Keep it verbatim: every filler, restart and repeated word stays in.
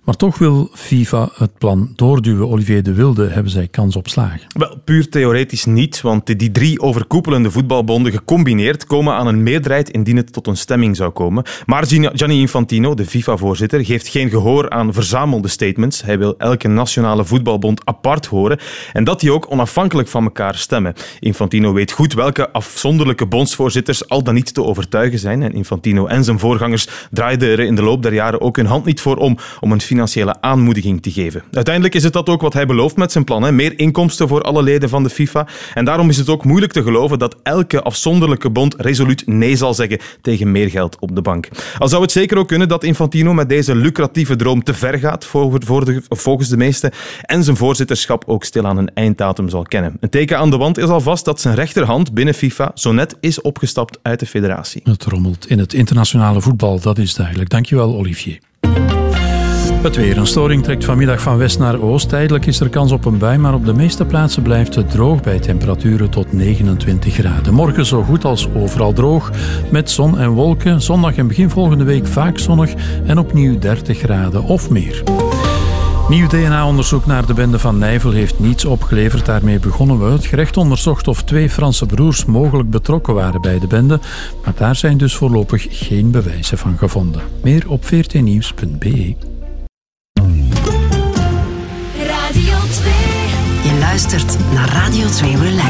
Maar toch wil FIFA het plan doorduwen. Olivier de Wilde, hebben zij kans op slagen? Wel, puur theoretisch niet, want die drie overkoepelende voetbalbonden gecombineerd komen aan een meerderheid indien het tot een stemming zou komen. Maar Gianni Infantino, de FIFA-voorzitter, geeft geen gehoor aan verzamelde statements. Hij wil elke nationale voetbalbond apart horen en dat die ook onafhankelijk van elkaar stemmen. Infantino weet goed welke afzonderlijke bondsvoorzitters al dan niet te overtuigen zijn. En Infantino en zijn voorgangers draaiden er in de loop der jaren ook hun hand niet voor om, om een financiële aanmoediging te geven. Uiteindelijk is het dat ook wat hij belooft met zijn plan. Hè? Meer inkomsten voor alle leden van de FIFA. En daarom is het ook moeilijk te geloven dat elke afzonderlijke bond resoluut nee zal zeggen tegen meer geld op de bank. Al zou het zeker ook kunnen dat Infantino met deze lucratieve droom te ver gaat, voor, voor de, volgens de meesten, en zijn voorzitterschap ook stilaan een einddatum zal kennen. Een teken aan de wand is al vast dat zijn rechterhand binnen FIFA zo net is opgestapt uit de federatie. Het rommelt in het internationale voetbal, dat is duidelijk. Dankjewel, Olivier. Het weer. Een storing trekt vanmiddag van west naar oost. Tijdelijk is er kans op een bui, maar op de meeste plaatsen blijft het droog bij temperaturen tot negenentwintig graden. Morgen zo goed als overal droog, met zon en wolken. Zondag en begin volgende week vaak zonnig en opnieuw dertig graden of meer. Nieuw D N A-onderzoek naar de bende van Nijvel heeft niets opgeleverd. Daarmee begonnen we. Het gerecht onderzocht of twee Franse broers mogelijk betrokken waren bij de bende. Maar daar zijn dus voorlopig geen bewijzen van gevonden. Meer op v r t nieuws punt b e. Radio twee. Je luistert naar Radio twee Relax.